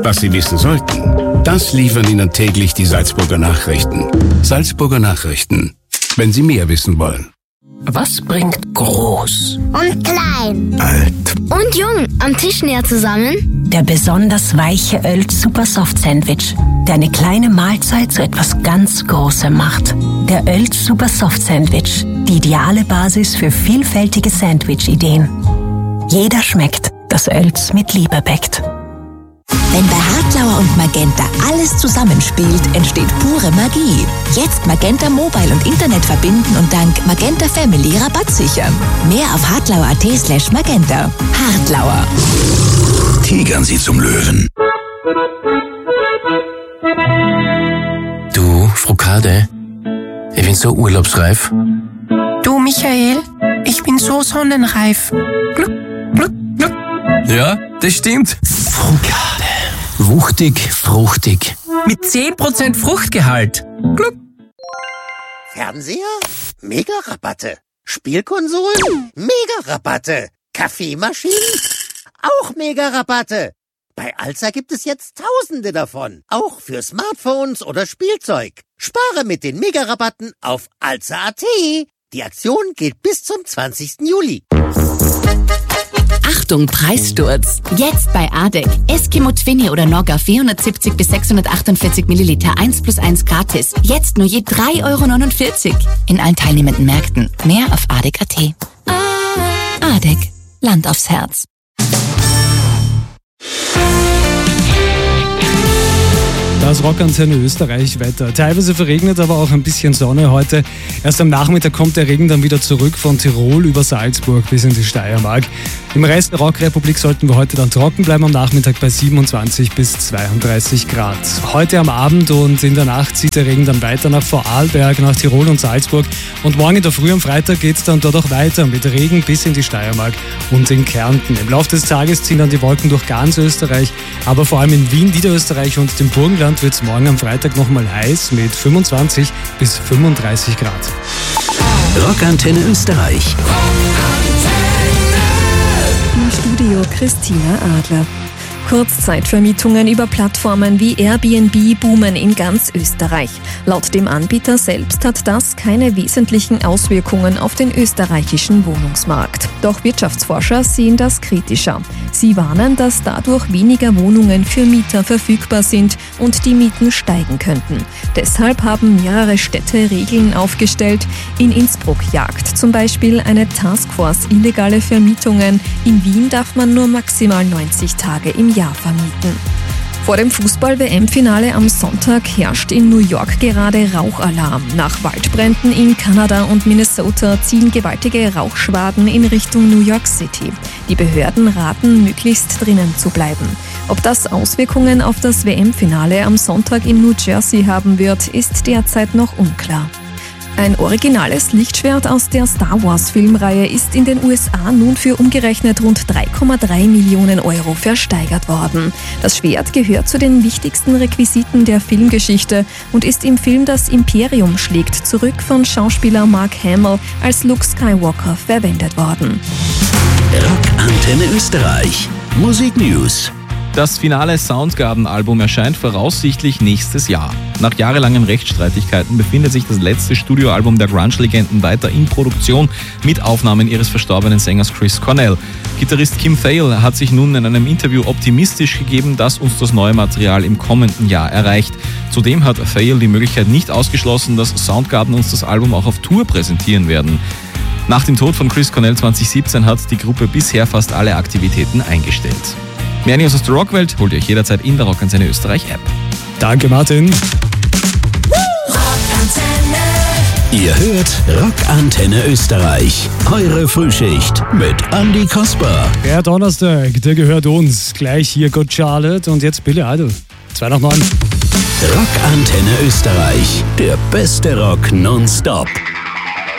Was Sie wissen sollten, das liefern Ihnen täglich die Salzburger Nachrichten. Salzburger Nachrichten, wenn Sie mehr wissen wollen. Was bringt groß und klein, alt und jung am Tisch näher zusammen? Der besonders weiche Oelz Super Soft Sandwich, der eine kleine Mahlzeit zu etwas ganz Großem macht. Der Oelz Super Soft Sandwich, die ideale Basis für vielfältige Sandwich-Ideen. Jeder schmeckt, das Oelz mit Liebe bäckt. Wenn bei Hartlauer und Magenta alles zusammenspielt, entsteht pure Magie. Jetzt Magenta Mobile und Internet verbinden und dank Magenta Family Rabatt sichern. Mehr auf hartlauer.at/magenta. Hartlauer. Tigern Sie zum Löwen. Du, Frokade, ich bin so urlaubsreif. Du, Michael, ich bin so sonnenreif. Gluck, gluck, gluck. Ja, das stimmt. Frokade. Wuchtig, fruchtig. Mit 10% Fruchtgehalt. Gluck. Fernseher? Mega-Rabatte. Spielkonsolen? Mega-Rabatte. Kaffeemaschinen? Auch Mega-Rabatte. Bei Alza gibt es jetzt Tausende davon. Auch für Smartphones oder Spielzeug. Spare mit den Mega-Rabatten auf Alza.at. Die Aktion gilt bis zum 20. Juli. Achtung, Preissturz! Jetzt bei ADEC. Eskimo Twinny oder Nogga 470 bis 648 Milliliter 1+1 gratis. Jetzt nur je 3,49 € in allen teilnehmenden Märkten. Mehr auf ADEC.at. ADEC. Land aufs Herz. Das Rockantenne Österreich Wetter. Teilweise verregnet, aber auch ein bisschen Sonne heute. Erst am Nachmittag kommt der Regen dann wieder zurück von Tirol über Salzburg bis in die Steiermark. Im Rest der Rockrepublik sollten wir heute dann trocken bleiben, am Nachmittag bei 27 bis 32 Grad. Heute am Abend und in der Nacht zieht der Regen dann weiter nach Vorarlberg, nach Tirol und Salzburg. Und morgen in der Früh am Freitag geht es dann dort auch weiter mit Regen bis in die Steiermark und in Kärnten. Im Laufe des Tages ziehen dann die Wolken durch ganz Österreich, aber vor allem in Wien, Niederösterreich und dem Burgenland wird es morgen am Freitag nochmal heiß mit 25 bis 35 Grad. Rockantenne Österreich. Im Studio Christina Adler. Kurzzeitvermietungen über Plattformen wie Airbnb boomen in ganz Österreich. Laut dem Anbieter selbst hat das keine wesentlichen Auswirkungen auf den österreichischen Wohnungsmarkt. Doch Wirtschaftsforscher sehen das kritischer. Sie warnen, dass dadurch weniger Wohnungen für Mieter verfügbar sind und die Mieten steigen könnten. Deshalb haben mehrere Städte Regeln aufgestellt. In Innsbruck jagt zum Beispiel eine Taskforce illegale Vermietungen. In Wien darf man nur maximal 90 Tage im Jahr vermieten. Vor dem Fußball-WM-Finale am Sonntag herrscht in New York gerade Rauchalarm. Nach Waldbränden in Kanada und Minnesota ziehen gewaltige Rauchschwaden in Richtung New York City. Die Behörden raten, möglichst drinnen zu bleiben. Ob das Auswirkungen auf das WM-Finale am Sonntag in New Jersey haben wird, ist derzeit noch unklar. Ein originales Lichtschwert aus der Star Wars-Filmreihe ist in den USA nun für umgerechnet rund 3,3 Millionen € versteigert worden. Das Schwert gehört zu den wichtigsten Requisiten der Filmgeschichte und ist im Film Das Imperium schlägt zurück von Schauspieler Mark Hamill als Luke Skywalker verwendet worden. Rockantenne Österreich. Musik News. Das finale Soundgarden-Album erscheint voraussichtlich nächstes Jahr. Nach jahrelangen Rechtsstreitigkeiten befindet sich das letzte Studioalbum der Grunge-Legenden weiter in Produktion mit Aufnahmen ihres verstorbenen Sängers Chris Cornell. Gitarrist Kim Thayil hat sich nun in einem Interview optimistisch gegeben, dass uns das neue Material im kommenden Jahr erreicht. Zudem hat Thayil die Möglichkeit nicht ausgeschlossen, dass Soundgarden uns das Album auch auf Tour präsentieren werden. Nach dem Tod von Chris Cornell 2017 hat die Gruppe bisher fast alle Aktivitäten eingestellt. Mehr News aus der Rockwelt holt ihr euch jederzeit in der Rockantenne Österreich App. Danke, Martin. Ihr hört Rockantenne Österreich. Eure Frühschicht mit Andi Kasper. Der Donnerstag, der gehört uns. Gleich hier Good Charlotte und jetzt Billy Idol. 2 nach 9. Rockantenne Österreich. Der beste Rock nonstop.